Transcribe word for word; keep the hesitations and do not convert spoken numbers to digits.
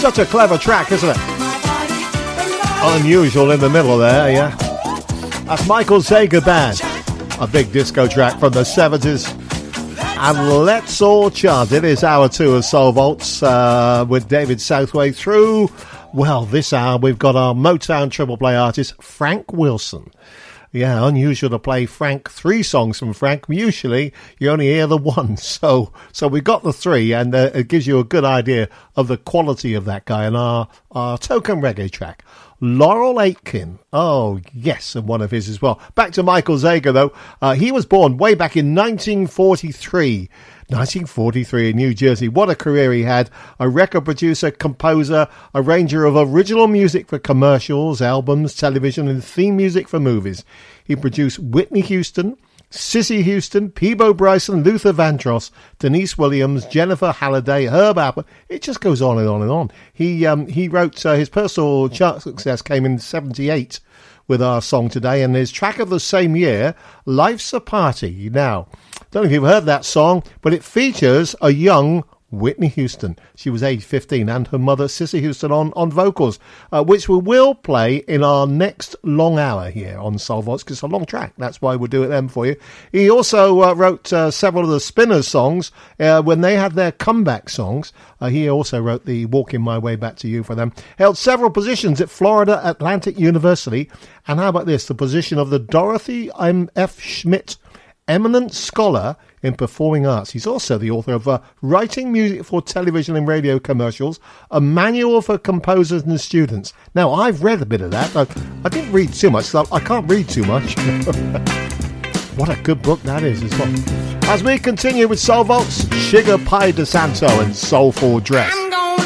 Such a clever track, isn't it? Unusual in the middle there, yeah. That's Michael Zager Band, a big disco track from the seventies. And let's all chant. It is hour two of Soul Vaults uh, with David Southway through. Well, this hour we've got our Motown triple play artist, Frank Wilson. Yeah, unusual to play Frank, three songs from Frank. Usually you only hear the one. So so we got the three, and uh, it gives you a good idea of the quality of that guy. And our, our token reggae track, Laurel Aitken. Oh, yes, and one of his as well. Back to Michael Zager, though. Uh, he was born way back in nineteen forty-three. nineteen forty-three in New Jersey. What a career he had. A record producer, composer, arranger of original music for commercials, albums, television, and theme music for movies. He produced Whitney Houston, Cissy Houston, Peabo Bryson, Luther Vandross, Denise Williams, Jennifer Halliday, Herb Alpert. It just goes on and on and on. He um, he wrote, uh, his personal chart success came in seventy-eight with our song today, and his track of the same year, Life's a Party. Now, don't know if you've heard that song, but it features a young Whitney Houston. She was age fifteen, and her mother, Cissy Houston, on, on vocals, uh, which we will play in our next long hour here on Soul Vaults, because it's a long track. That's why we'll do it then for you. He also uh, wrote uh, several of the Spinners songs uh, when they had their comeback songs. Uh, he also wrote the Walking My Way Back to You for them. Held several positions at Florida Atlantic University. And how about this? The position of the Dorothy M F Schmidt Eminent Scholar in Performing Arts. He's also the author of uh, Writing Music for Television and Radio Commercials, a manual for composers and students. Now, I've read a bit of that. I, I didn't read too much, so I can't read too much. What a good book that is as well. As we continue with Soul Vaults, Sugar Pie DeSanto and Soulful Dress.